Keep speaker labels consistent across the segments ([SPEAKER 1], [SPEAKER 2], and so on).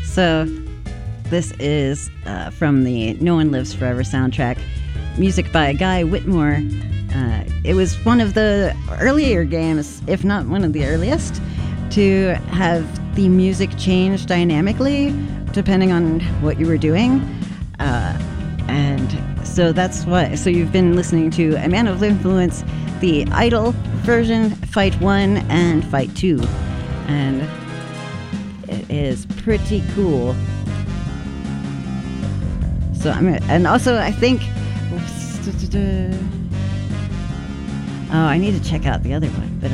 [SPEAKER 1] So this is from the No One Lives Forever soundtrack, music by Guy Whitmore. It was one of the earlier games, if not one of the earliest, to have the music change dynamically depending on what you were doing. And so that's why. So you've been listening to A Man of Influence, the Idle version, Fight 1 and Fight 2. And it is pretty cool. So and also I think, I need to check out the other one, but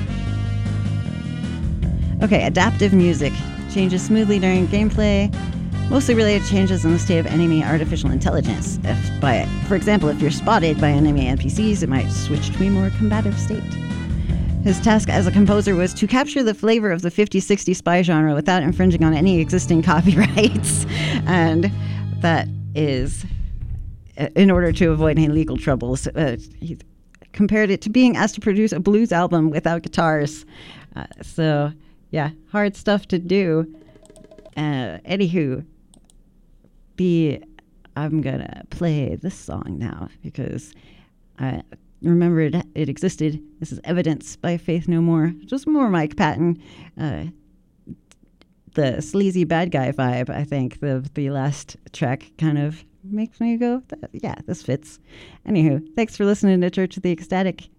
[SPEAKER 1] okay, adaptive music changes smoothly during gameplay, mostly related to changes in the state of enemy artificial intelligence. For example, if you're spotted by enemy NPCs, it might switch to a more combative state. His task as a composer was to capture the flavor of the 50-60 spy genre without infringing on any existing copyrights, and that is in order to avoid any legal troubles. He compared it to being asked to produce a blues album without guitars. So, yeah, hard stuff to do. Anywho, I'm gonna play this song now because I remembered it existed. This is Evidence by Faith No More. Just more Mike Patton. The sleazy bad guy vibe, I think. The last track kind of makes me go, yeah, this fits. Anywho, thanks for listening to Church of the Ecstatic.